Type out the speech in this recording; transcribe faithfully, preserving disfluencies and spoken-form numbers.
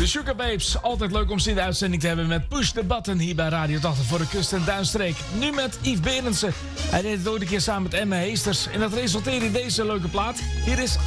De Sugar Babes, altijd leuk om ze in de uitzending te hebben met Push the Button hier bij Radio tachtig voor de kust- en duinstreek. Nu met Yves Berendsen. Hij deed het ooit een keer samen met Emma Heesters en dat resulteerde in deze leuke plaat. Hier is